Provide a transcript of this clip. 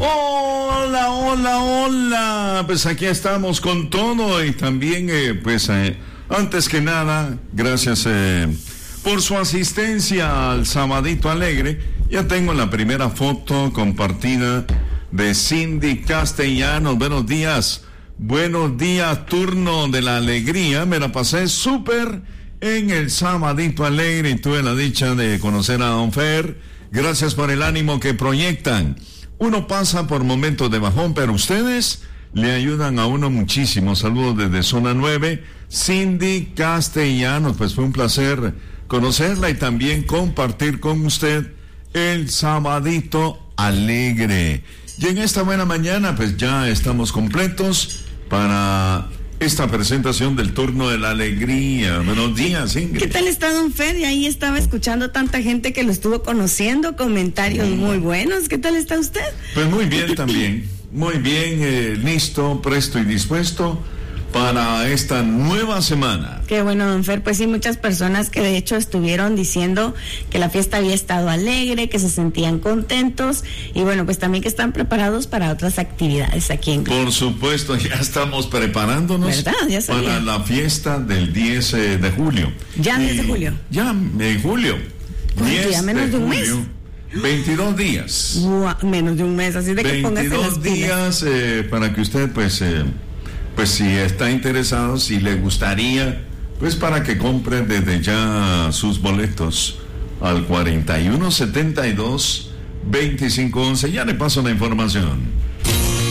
Hola, hola, hola. Pues aquí estamos con todo y también, antes que nada, gracias por su asistencia al Sabadito Alegre. Ya tengo la primera foto compartida de Cindy Castellanos. Buenos días, turno de la alegría. Me la pasé súper en el Sabadito Alegre y tuve la dicha de conocer a Don Fer. Gracias por el ánimo que proyectan. Uno pasa por momentos de bajón, pero ustedes le ayudan a uno muchísimo. Saludos desde Zona 9, Cindy Castellanos. Pues fue un placer conocerla y también compartir con usted el Sabadito Alegre. Y en esta buena mañana, pues ya estamos completos para esta presentación del turno de la alegría. Buenos días, Ingrid. ¿Qué tal está don Fer? Y ahí estaba escuchando tanta gente que lo estuvo conociendo, comentarios muy buenos. ¿Qué tal está usted? Pues muy bien también, muy bien, listo, presto y dispuesto para esta nueva semana. Qué bueno, don Fer. Pues sí, muchas personas que de hecho estuvieron diciendo que la fiesta había estado alegre, que se sentían contentos y bueno, pues también que están preparados para otras actividades aquí en Grupo. Por supuesto, ya estamos preparándonos, ¿verdad? Ya sabía. Para la fiesta del 10 de julio. Ya 10 de julio. Ya en julio. Pues 10 ya menos de un mes. 22 días. Menos de un mes, así de que póngase las 22 días para que usted pues si está interesado, si le gustaría, pues para que compre desde ya sus boletos al 4172-2511. Ya le paso la información.